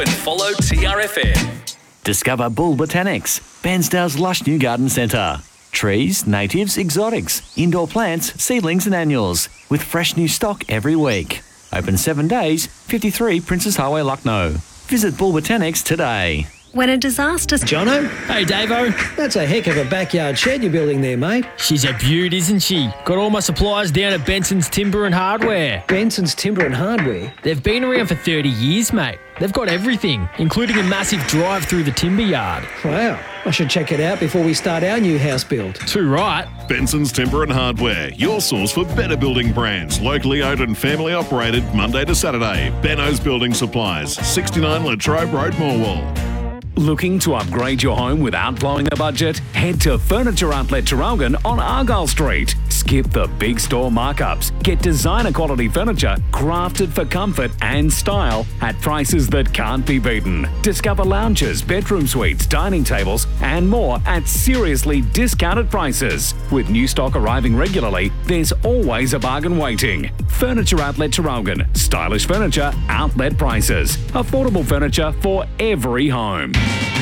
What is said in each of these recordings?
and follow TRFM. Discover Bull Botanics, Bairnsdale's lush new garden centre. Trees, natives, exotics, indoor plants, seedlings and annuals, with fresh new stock every week. Open 7 days, 53 Princess Highway, Lucknow. Visit Bull Botanics today. When a disaster... Jono? Hey, Davo. That's a heck of a backyard shed you're building there, mate. She's a beaut, isn't she? Got all my supplies down at Benson's Timber and Hardware. Benson's Timber and Hardware? They've been around for 30 years, mate. They've got everything, including a massive drive through the timber yard. Wow. I should check it out before we start our new house build. Too right. Benson's Timber and Hardware, your source for better building brands. Locally owned and family operated Monday to Saturday. Benno's Building Supplies, 69 Latrobe Road, Morwell. Looking to upgrade your home without blowing the budget? Head to Furniture Outlet Traralgon on Argyle Street. Skip the big store markups. Get designer quality furniture crafted for comfort and style at prices that can't be beaten. Discover lounges, bedroom suites, dining tables and more at seriously discounted prices. With new stock arriving regularly, there's always a bargain waiting. Furniture Outlet Traralgon. Stylish furniture, outlet prices. Affordable furniture for every home.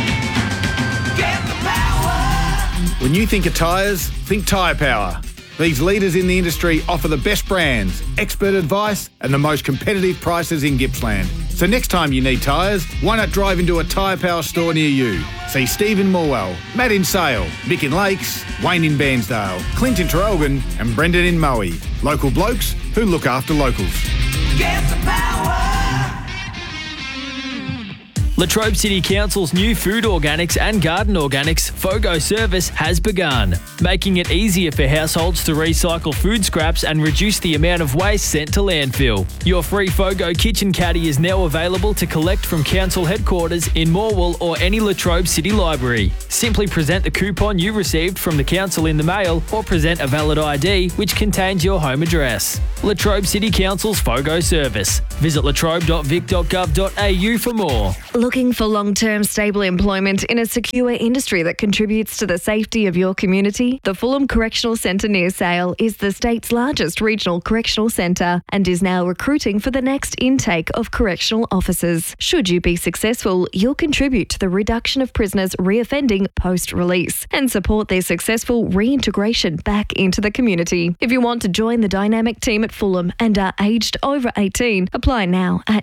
When you think of tyres, think Tyre Power. These leaders in the industry offer the best brands, expert advice and the most competitive prices in Gippsland. So next time you need tyres, why not drive into a Tyre Power store near you? See Steve in Morwell, Matt in Sale, Mick in Lakes, Wayne in Bairnsdale, Clint in Traralgon and Brendan in Moe. Local blokes who look after locals. Get the power! Latrobe City Council's new food organics and garden organics FOGO service has begun, making it easier for households to recycle food scraps and reduce the amount of waste sent to landfill. Your free FOGO kitchen caddy is now available to collect from council headquarters in Morwell or any Latrobe City library. Simply present the coupon you received from the council in the mail or present a valid ID which contains your home address. Latrobe City Council's FOGO service. Visit latrobe.vic.gov.au for more. Looking for long-term stable employment in a secure industry that contributes to the safety of your community? The Fulham Correctional Centre near Sale is the state's largest regional correctional centre and is now recruiting for the next intake of correctional officers. Should you be successful, you'll contribute to the reduction of prisoners reoffending post-release and support their successful reintegration back into the community. If you want to join the dynamic team at Fulham and are aged over 18, apply now at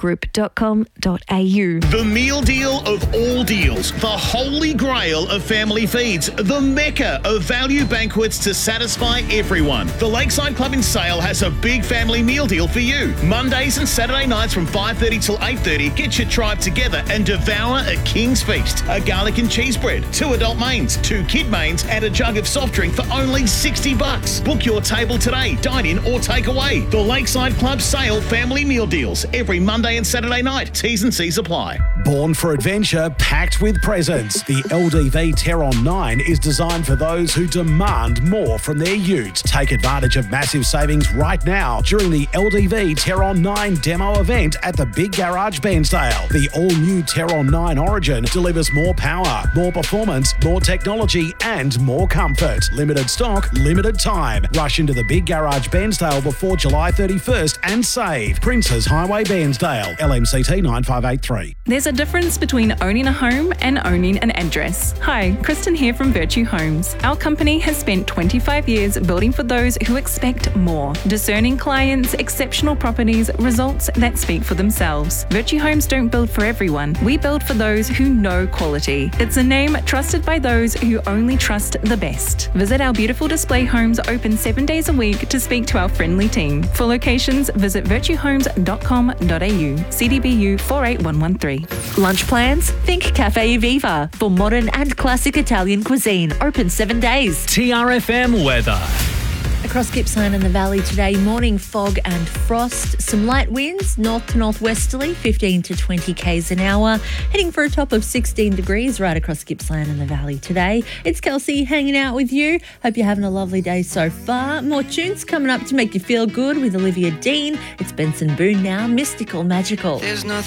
geogroup.com.au. The meal deal of all deals, the holy grail of family feeds, the mecca of value banquets to satisfy everyone. The Lakeside Club in Sale has a big family meal deal for you. Mondays and Saturday nights from 5:30 till 8:30, get your tribe together and devour a king's feast. A garlic and cheese bread, 2 adult mains, 2 kid mains, and a jug of soft drink for only $60. Book your table today, dine in or take away. The Lakeside Club Sale family meal deals every Monday and Saturday night. T's and C's apply. Born for adventure, packed with presents, the LDV Terron 9 is designed for those who demand more from their ute. Take advantage of massive savings right now during the LDV Terron 9 demo event at the Big Garage Bairnsdale. The all-new Terron 9 Origin delivers more power, more performance, more technology and more comfort. Limited stock, limited time. Rush into the Big Garage Bairnsdale before July 31st and save. Princes Highway Bairnsdale, LMCT 9583. There's a difference between owning a home and owning an address. Hi, Kristen here from Virtue Homes. Our company has spent 25 years building for those who expect more. Discerning clients, exceptional properties, results that speak for themselves. Virtue Homes don't build for everyone. We build for those who know quality. It's a name trusted by those who only trust the best. Visit our beautiful display homes open 7 days a week to speak to our friendly team. For locations, visit virtuehomes.com.au. CDBU 48113. Lunch plans? Think Cafe Viva for modern and classic Italian cuisine. Open 7 days. TRFM weather. Across Gippsland and the Valley today, morning fog and frost. Some light winds, north to northwesterly, 15 to 20 k's an hour. Heading for a top of 16 degrees right across Gippsland and the Valley today. It's Kelsey hanging out with you. Hope you're having a lovely day so far. More tunes coming up to make you feel good with Olivia Dean. It's Benson Boone now, Mystical Magical. There's nothing